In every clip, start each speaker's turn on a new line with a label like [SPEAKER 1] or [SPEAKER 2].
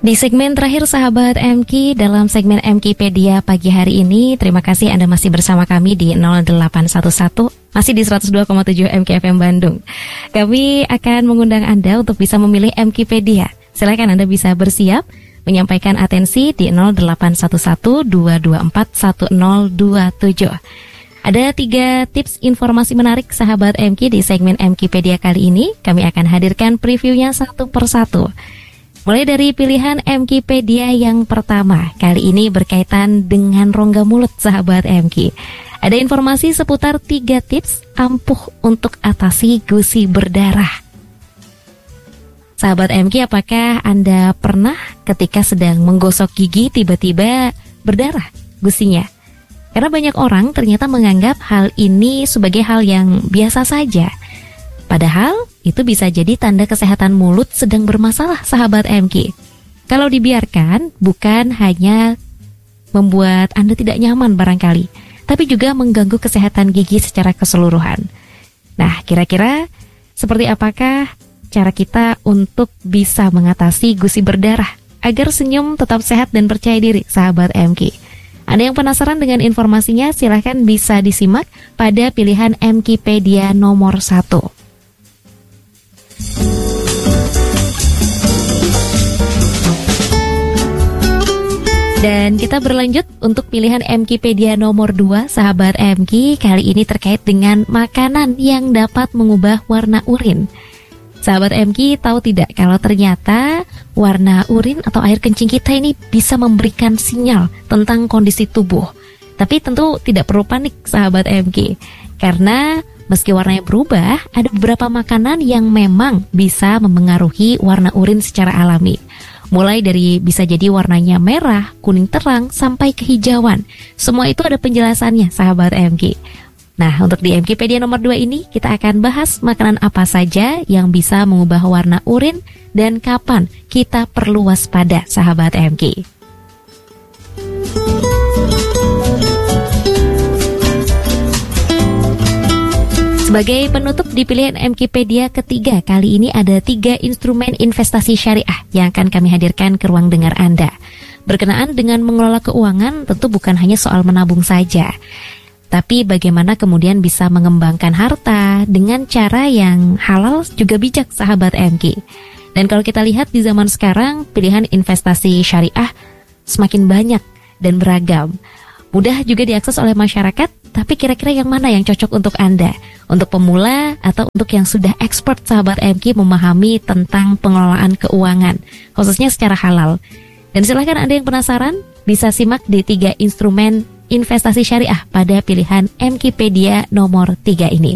[SPEAKER 1] Di segmen terakhir sahabat MQ dalam segmen MQpedia pagi hari ini, terima kasih Anda masih bersama kami di 0811, masih di 102,7 MKFM Bandung. Kami akan mengundang Anda untuk bisa memilih MQpedia. Silakan Anda bisa bersiap menyampaikan atensi di 0811 224 1027. Ada 3 tips informasi menarik sahabat MQ di segmen MQpedia kali ini. Kami akan hadirkan previewnya satu persatu. Mulai dari pilihan MQpedia yang pertama, kali ini berkaitan dengan rongga mulut sahabat MQ. Ada informasi seputar 3 tips ampuh untuk atasi gusi berdarah. Sahabat MQ, apakah Anda pernah ketika sedang menggosok gigi tiba-tiba berdarah gusinya? Karena banyak orang ternyata menganggap hal ini sebagai hal yang biasa saja. Padahal itu bisa jadi tanda kesehatan mulut sedang bermasalah sahabat MQ. Kalau dibiarkan bukan hanya membuat Anda tidak nyaman barangkali, tapi juga mengganggu kesehatan gigi secara keseluruhan. Nah, kira-kira seperti apakah cara kita untuk bisa mengatasi gusi berdarah agar senyum tetap sehat dan percaya diri sahabat MQ? Anda yang penasaran dengan informasinya, silahkan bisa disimak pada pilihan MQpedia nomor 1. Dan kita berlanjut untuk pilihan MQpedia nomor 2 sahabat MQ. Kali ini terkait dengan makanan yang dapat mengubah warna urin. Sahabat MQ tahu tidak kalau ternyata warna urin atau air kencing kita ini bisa memberikan sinyal tentang kondisi tubuh. Tapi tentu tidak perlu panik sahabat MQ, karena meski warnanya berubah, ada beberapa makanan yang memang bisa memengaruhi warna urin secara alami. Mulai dari bisa jadi warnanya merah, kuning terang, sampai kehijauan. Semua itu ada penjelasannya sahabat MQ. Nah, untuk di MQpedia nomor 2 ini, kita akan bahas makanan apa saja yang bisa mengubah warna urin dan kapan kita perlu waspada sahabat MQ. Sebagai penutup di pilihan MQpedia ketiga, kali ini ada 3 instrumen investasi syariah yang akan kami hadirkan ke ruang dengar Anda. Berkenaan dengan mengelola keuangan, tentu bukan hanya soal menabung saja, tapi bagaimana kemudian bisa mengembangkan harta dengan cara yang halal juga bijak sahabat MQ. Dan kalau kita lihat di zaman sekarang, pilihan investasi syariah semakin banyak dan beragam. Mudah juga diakses oleh masyarakat, tapi kira-kira yang mana yang cocok untuk Anda? Untuk pemula atau untuk yang sudah expert sahabat MQ memahami tentang pengelolaan keuangan, khususnya secara halal. Dan silakan Anda yang penasaran, bisa simak di 3 instrumen investasi syariah pada pilihan MQpedia nomor 3 ini.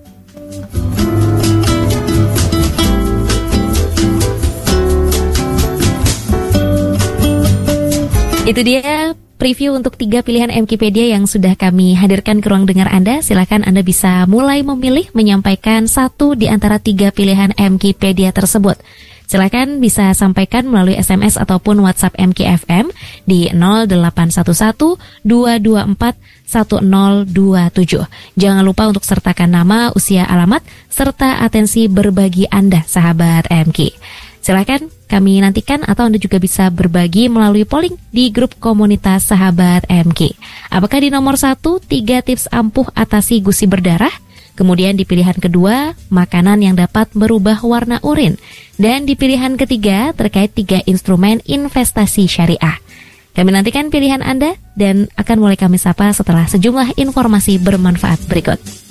[SPEAKER 1] Itu dia preview untuk 3 pilihan MQpedia yang sudah kami hadirkan ke ruang dengar Anda. Silakan Anda bisa mulai memilih menyampaikan satu di antara 3 pilihan MQpedia tersebut. Silakan bisa sampaikan melalui SMS ataupun WhatsApp MKFM di 0811 224 1027. Jangan lupa untuk sertakan nama, usia, alamat, serta atensi berbagi Anda, sahabat MQ. Silakan kami nantikan, atau Anda juga bisa berbagi melalui polling di grup komunitas sahabat MQ. Apakah di nomor 1, 3 tips ampuh atasi gusi berdarah? Kemudian di pilihan kedua, makanan yang dapat merubah warna urin. Dan di pilihan ketiga, terkait 3 instrumen investasi syariah. Kami nantikan pilihan Anda dan akan mulai kami sapa setelah sejumlah informasi bermanfaat berikut.